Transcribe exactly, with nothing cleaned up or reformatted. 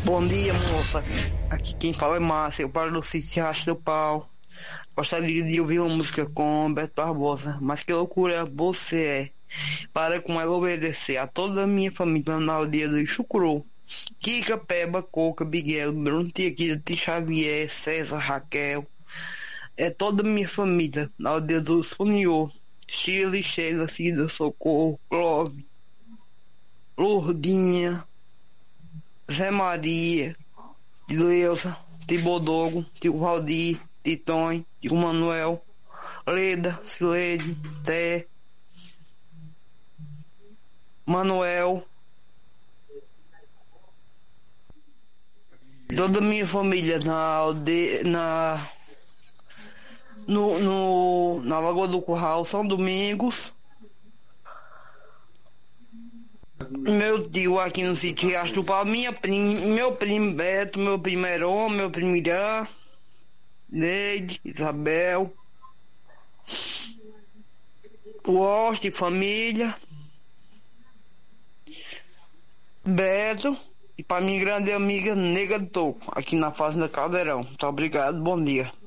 Bom dia, moça. Aqui quem fala é Márcia, eu paro do sítio Riacho do Pau. Gostaria de ouvir uma música com Beto Barbosa, mas que loucura você é. Para com ela obedecer a toda a minha família na aldeia do Chucuru. Kika, Peba, Coca, Miguel, Bruno, Tia Kida, Tia Xavier, César, Raquel. É toda a minha família na aldeia do Funiô. Chile, Sheila, Cida, Socorro, Clove, Lourdinha, Zé Maria, Tio Elza, Tio Bodogo, Tio Valdir, Titonho, Tio Manuel, Leda, Sileide, Té, Manuel, toda a minha família na aldeia, na, no, no, na Lagoa do Curral, São Domingos. Meu tio aqui no sítio Riacho do Pau, minha prima, meu primo Beto, meu primo Heron, meu primo Irã, Neide, Isabel, Oste, família, Beto e para minha grande amiga Nega do Toco, aqui na Fazenda Caldeirão. Muito obrigado, bom dia.